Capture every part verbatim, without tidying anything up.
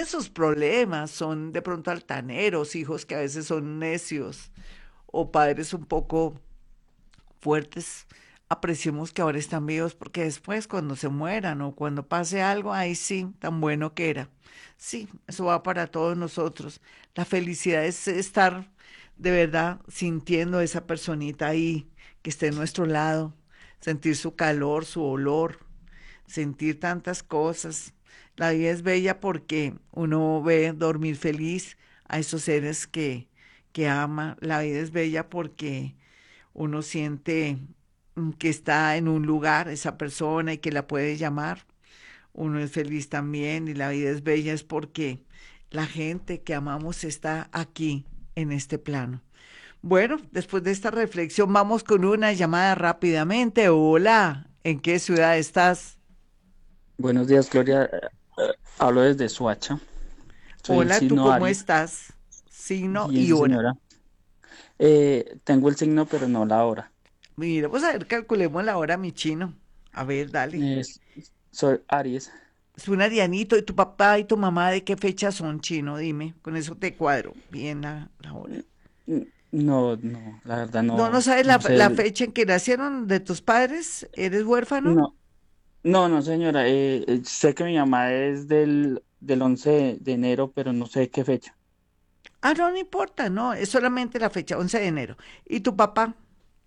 tienen sus problemas, son de pronto altaneros, hijos que a veces son necios o padres un poco fuertes, apreciemos que ahora están vivos porque después cuando se mueran o cuando pase algo, ahí sí, tan bueno que era. Sí, eso va para todos nosotros. La felicidad es estar de verdad sintiendo a esa personita ahí que esté a nuestro lado, sentir su calor, su olor, sentir tantas cosas. La vida es bella porque uno ve dormir feliz a esos seres que, que ama. La vida es bella porque uno siente mm, que está en un lugar esa persona y que la puede llamar. Uno es feliz también y la vida es bella es porque la gente que amamos está aquí en este plano. Bueno, después de esta reflexión vamos con una llamada rápidamente. Hola, ¿en qué ciudad estás? Buenos días, Gloria. Eh, eh, Hablo desde Suacha. Soy el Hola, ¿tú signo cómo Aries. estás? Signo Bien, y sí, hora. señora. Eh, tengo el signo, pero no la hora. Mira, pues a ver, calculemos la hora, mi chino. A ver, dale. Es- Soy Aries. Es un arianito. ¿Y tu papá y tu mamá de qué fecha son, chino? Dime. Con eso te cuadro bien la, la hora. Mm, No, no, la verdad No, no no, sabes la, no sé. la el- fecha en que nacieron de tus padres. ¿Eres huérfano? No, no, no, señora. Eh, eh, sé que mi mamá es del, del once de, de enero, pero no sé qué fecha. Ah, no, no importa, no. Es solamente la fecha, once de enero. ¿Y tu papá?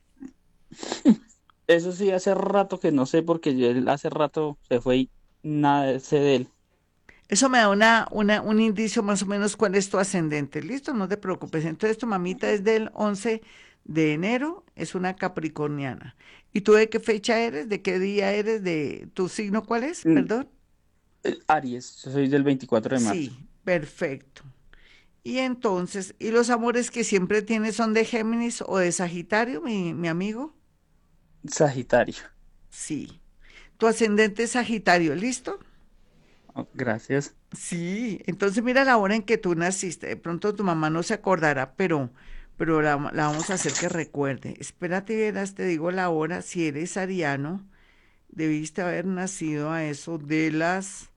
Eso sí, hace rato que no sé porque yo- él hace rato se fue y nada sé de él. Eso me da una, una, un indicio más o menos cuál es tu ascendente. Listo, no te preocupes. Entonces tu mamita es del once de enero, es una capricorniana. ¿Y tú de qué fecha eres? ¿De qué día eres? ¿De tu signo cuál es? Mm, Perdón. eh, Aries, yo soy del veinticuatro de marzo. Sí, perfecto. Y entonces, ¿y los amores que siempre tienes son de Géminis o de Sagitario, mi, mi amigo? Sagitario. Sí. Tu ascendente es Sagitario, ¿listo? Oh, gracias. Sí, entonces mira la hora en que tú naciste. De pronto tu mamá no se acordará, pero, pero la, la vamos a hacer que recuerde. Espérate, verás, te digo la hora. Si eres ariano, debiste haber nacido a eso de las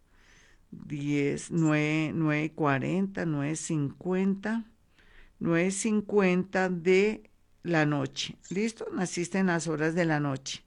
diez, nueve, nueve cuarenta, nueve cincuenta, nueve cincuenta de la noche. ¿Listo? Naciste en las horas de la noche.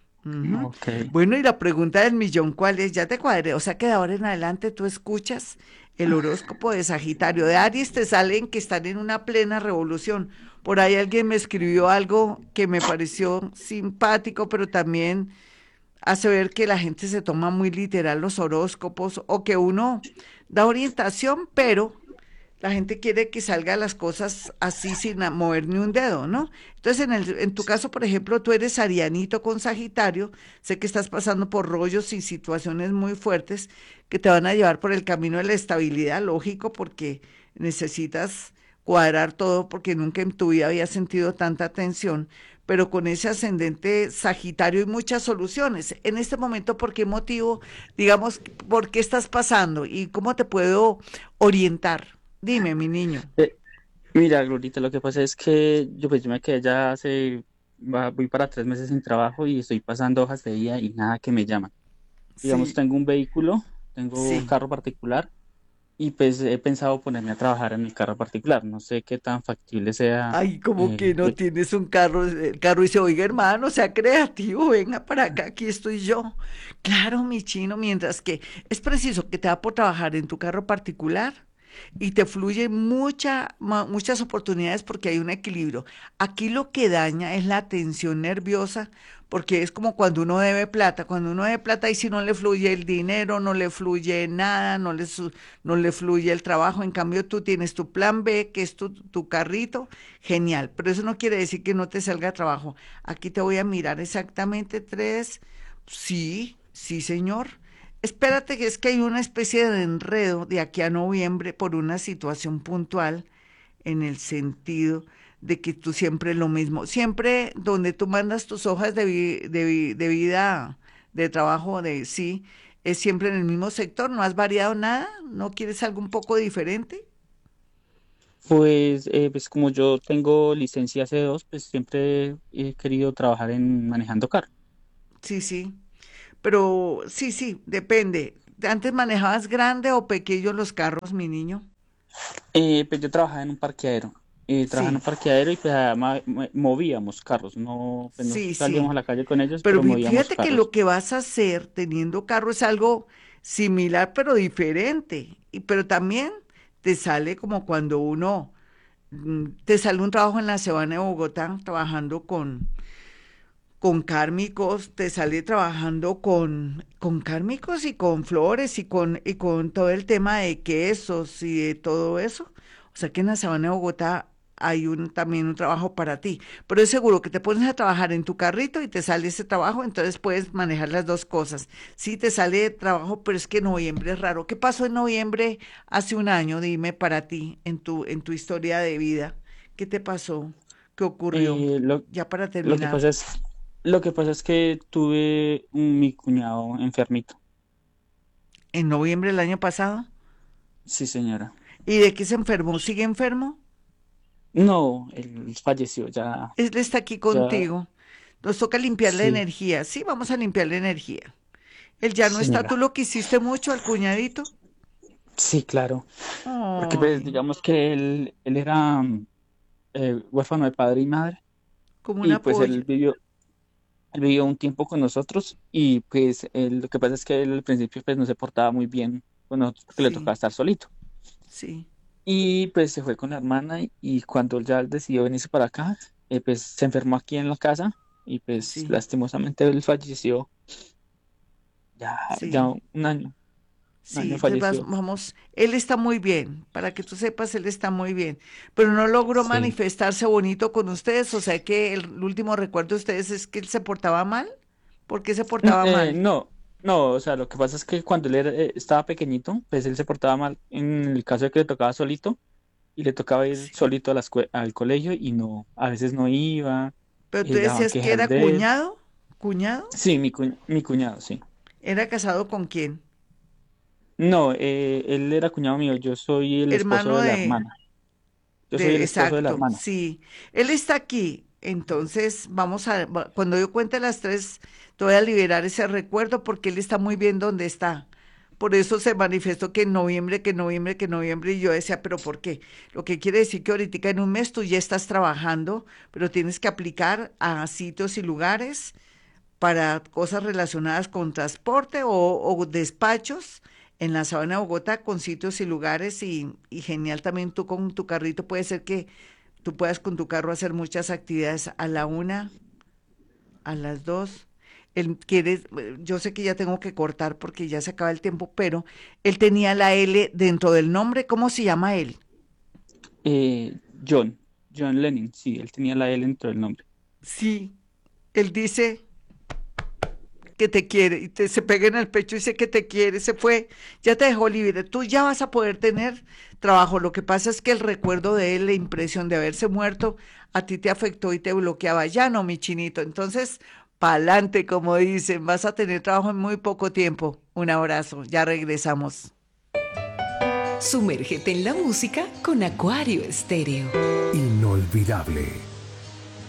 Ujú. Ok. Bueno, y la pregunta del millón, ¿cuál es? Ya te cuadré. O sea que de ahora en adelante tú escuchas el horóscopo de Sagitario. De Aries te salen que están en una plena revolución. Por ahí alguien me escribió algo que me pareció simpático, pero también hace ver que la gente se toma muy literal los horóscopos o que uno da orientación, pero la gente quiere que salga las cosas así sin a- mover ni un dedo, ¿no? Entonces, en el, en tu caso, por ejemplo, tú eres arianito con Sagitario, sé que estás pasando por rollos y situaciones muy fuertes que te van a llevar por el camino de la estabilidad, lógico, porque necesitas cuadrar todo porque nunca en tu vida había sentido tanta tensión, pero con ese ascendente Sagitario hay muchas soluciones. En este momento, ¿por qué motivo, digamos, por qué estás pasando y cómo te puedo orientar? Dime, mi niño. Eh, Mira, Glorita, lo que pasa es que yo pues yo me quedé ya hace, va- voy para tres meses sin trabajo y estoy pasando hojas de vida y nada que me llaman. Digamos, Sí, tengo un vehículo, tengo sí. carro particular y pues he pensado ponerme a trabajar en el carro particular. No sé qué tan factible sea. Ay, como que eh, no eh, tienes un carro, el carro dice, oiga, hermano, sea creativo, venga para acá, aquí estoy yo. Claro, mi chino, mientras que es preciso que te da por trabajar en tu carro particular y te fluye mucha, ma- muchas oportunidades porque hay un equilibrio. Aquí lo que daña es la tensión nerviosa, porque es como cuando uno debe plata, cuando uno debe plata y si no le fluye el dinero, no le fluye nada, no le, su- no le fluye el trabajo, en cambio tú tienes tu plan B, que es tu, tu carrito, genial, pero eso no quiere decir que no te salga trabajo. Aquí te voy a mirar exactamente tres, sí, sí señor. Espérate que es que hay una especie de enredo de aquí a noviembre por una situación puntual en el sentido de que tú siempre lo mismo, siempre donde tú mandas tus hojas de, vi- de, vi- de vida, de trabajo, de sí, es siempre en el mismo sector, no has variado nada, no quieres algo un poco diferente. pues, eh, pues como yo tengo licencia C dos, pues siempre he querido trabajar en manejando carro. Sí, sí, pero sí, sí, depende. ¿Antes manejabas grande o pequeño los carros, mi niño? Eh, pues yo trabajaba en un parqueadero. Eh, trabajaba en un Sí, parqueadero y pues ah, ma- ma- movíamos carros. No, pues no sí, salíamos a sí. la calle con ellos, Pero pero vi- movíamos fíjate que carros. lo que vas a hacer teniendo carro es algo similar, pero diferente. Y, pero también te sale como cuando uno, mm, te sale un trabajo en la Sabana de Bogotá, trabajando con, con cármicos, te sale trabajando con, con cármicos y con flores y con, y con todo el tema de quesos y de todo eso. O sea que en la Sabana de Bogotá hay un, también un trabajo para ti. Pero es seguro que te pones a trabajar en tu carrito y te sale ese trabajo, entonces puedes manejar las dos cosas. Sí, te sale trabajo, pero es que noviembre es raro. ¿Qué pasó en noviembre hace un año? Dime para ti, en tu, en tu historia de vida. ¿Qué te pasó? ¿Qué ocurrió? Eh, lo, Ya para lo que terminar. pasa es, lo que pasa es que tuve un- mi cuñado enfermito. En noviembre del año pasado. Sí, señora. ¿Y de qué se enfermó? ¿Sigue enfermo? No, él falleció ya, Él está aquí ya, contigo. Nos toca limpiar la sí, energía. Sí, vamos a limpiar la energía. Él ya sí, no está. señora. ¿Tú lo quisiste mucho al cuñadito? Sí, claro. Porque pues Ay, digamos que él, él era mm, eh, huérfano de padre y madre como un y pues él apoyo. vivió, él vivió un tiempo con nosotros y pues él- lo que pasa es que él al principio pues no se portaba muy bien con nosotros porque le tocaba Sí, estar solito. sí, Y pues se fue con la hermana y, y cuando él ya decidió venirse para acá, eh, pues se enfermó aquí en la casa y pues sí, lastimosamente él falleció ya, ya sí. un año, un Sí, año entonces vas- falleció. vamos, él está muy bien, para que tú sepas, él está muy bien, pero no logró Sí. manifestarse bonito con ustedes, o sea que el, último recuerdo de ustedes es que él se portaba mal. ¿Por qué se N- portaba eh, mal? no, no, o sea, lo que pasa es que cuando él era- eh, estaba pequeñito, pues él se portaba mal en el caso de que le tocaba solito y le tocaba ir Sí. solito a la escue- al colegio y no, a veces no iba, Pero tú y daban decías que quejas era de él. cuñado, cuñado, Sí, mi, cu- mi cuñado, sí. era casado con quién, No, eh, él era cuñado mío, yo soy el esposo hermano de la de, hermana. Yo soy de, el esposo de la exacto, hermana. sí, él está aquí, entonces vamos a, va- cuando yo cuente las tres, te voy a liberar ese recuerdo porque él está muy bien donde está. Por eso se manifestó que en noviembre, que en noviembre, que en noviembre, y yo decía, pero ¿por qué? Lo que quiere decir que ahorita en un mes tú ya estás trabajando, pero tienes que aplicar a sitios y lugares para cosas relacionadas con transporte o, o despachos en la sabana de Bogotá con sitios y lugares y, y genial también tú con tu carrito puede ser que tú puedas con tu carro hacer muchas actividades a la una, a las dos. Él quiere, yo sé que ya tengo que cortar porque ya se acaba el tiempo, pero él tenía la L dentro del nombre. ¿Cómo se llama él? Eh, John, John Lennon, sí, él tenía la L dentro del nombre. Sí, él dice que te quiere y te se pega en el pecho y dice que te quiere, se fue, ya te dejó libre, tú ya vas a poder tener trabajo. Lo que pasa es que el recuerdo de él, la impresión de haberse muerto, a ti te afectó y te bloqueaba. Ya no, mi chinito. Entonces, pa'lante, como dicen, vas a tener trabajo en muy poco tiempo. Un abrazo, ya regresamos. Sumérgete en la música con Acuario Estéreo. Inolvidable.